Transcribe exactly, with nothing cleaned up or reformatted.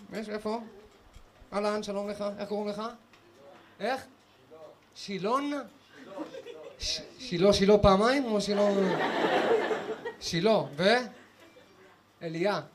יש, איפה? אהלן, שלום לך, איך קוראים לך? איך? שילון? שילה, שילה פעמיים או שילה? שילה, ו? אליה.